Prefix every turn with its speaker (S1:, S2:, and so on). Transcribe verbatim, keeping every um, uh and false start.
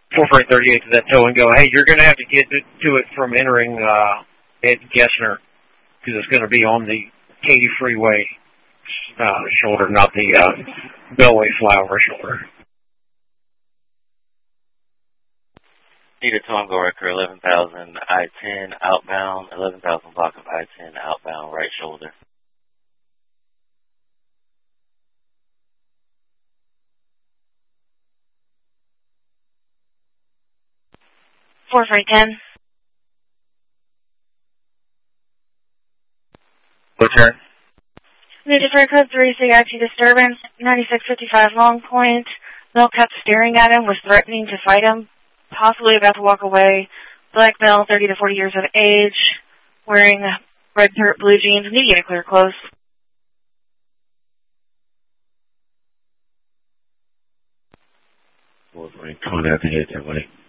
S1: four forty thirty-eight to that tow and go, hey, you're going to have to get to it from entering uh, Ed Gessner because it's going to be on the Katy Freeway uh, shoulder, not the uh, Bellway flyover shoulder.
S2: Need a Tango Record, eleven thousand I ten outbound, eleven thousand block of I ten outbound right shoulder.
S3: four forty ten.
S1: What's her?
S3: New deferred code three, C I T disturbance, ninety-six fifty-five Long Point. Male kept staring at him, was threatening to fight him, possibly about to walk away. Black male, thirty to forty years of age, wearing red shirt, blue jeans. Need to get a clear close.
S1: Wolverine, coming out the head that way.